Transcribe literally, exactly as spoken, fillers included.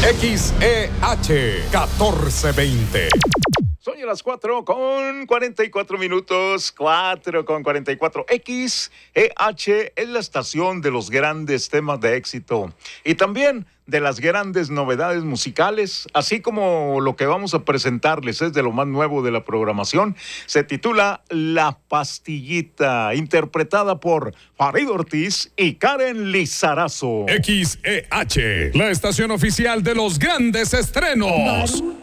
X E H catorce veinte. Son ya las cuatro con cuarenta y cuatro minutos, cuatro con cuarenta y cuatro. X E H es la estación de los grandes temas de éxito y también de las grandes novedades musicales, así como lo que vamos a presentarles es de lo más nuevo de la programación. Se titula La Pastillita, interpretada por Farid Ortiz y Karen Lizarazo. X E H, la estación oficial de los grandes estrenos.